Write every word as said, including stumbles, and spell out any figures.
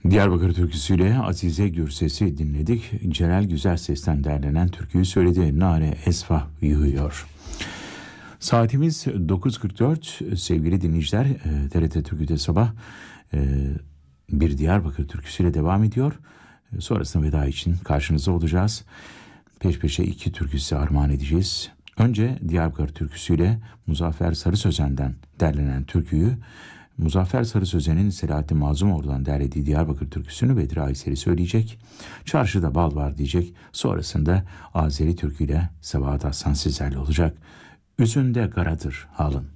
Diyarbakır türküsüyle Azize Gürses'i dinledik. Celal Güzel Ses'ten derlenen türküyü söyledi. Nare esfah yığıyor. Saatimiz dokuz kırk dört. Sevgili dinleyiciler, T R T Türkü'de sabah bir Diyarbakır türküsüyle devam ediyor. Sonrasında veda için karşınızda olacağız. Peş peşe iki türkü size armağan edeceğiz. Önce Diyarbakır türküsüyle Muzaffer Sarı Sözen'den derlenen türküyü, Muzaffer Sarı Sözen'in Selahattin Mazumoğlu'dan derlediği Diyarbakır türküsünü Bedri Ayseri söyleyecek. Çarşıda bal var diyecek. Sonrasında Azeri türküyle Sabahat Aslan sizlerle olacak. Üzünde karadır halın.